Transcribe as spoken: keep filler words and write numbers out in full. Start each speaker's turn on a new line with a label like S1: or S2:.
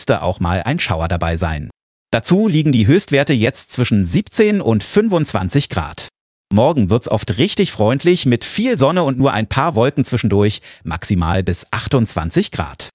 S1: müsste auch mal ein Schauer dabei sein. Dazu liegen die Höchstwerte jetzt zwischen siebzehn und fünfundzwanzig Grad. Morgen wird's oft richtig freundlich mit viel Sonne und nur ein paar Wolken zwischendurch, maximal bis achtundzwanzig Grad.